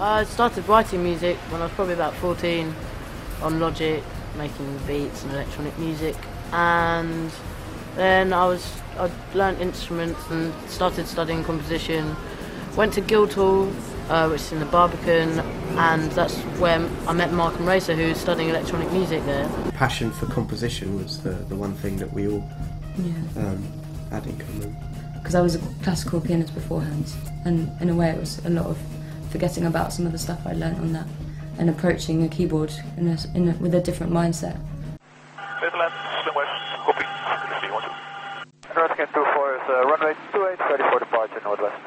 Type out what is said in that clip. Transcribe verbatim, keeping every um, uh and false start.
I started writing music when I was probably about fourteen on Logic, making beats and electronic music, and then I was I learnt instruments and started studying composition. Went to Guildhall, uh, which is in the Barbican, and that's where I met Markham Racer, who's studying electronic music there. Passion for composition was the, the one thing that we all yeah. um, had in common. Because I was a classical pianist beforehand, and in a way it was a lot of forgetting about some of the stuff I learnt on that and approaching a keyboard in a, in a, with a different mindset. Midland, Slim West, copy. two four is uh, runway two eight, ready for departure northwest.